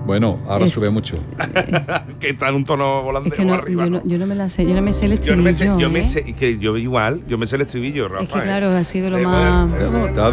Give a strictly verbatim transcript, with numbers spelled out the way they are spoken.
Bueno, ahora Es- sube mucho. Que está en un tono volante Es que no, arriba, yo, ¿no? no, yo no me la sé, yo no me sé el Yo no me sé, estribillo, yo me ¿eh? sé, que yo igual, yo me sé el estribillo, Rafa. Es que claro, ha sido lo Eh, más... bueno, Te va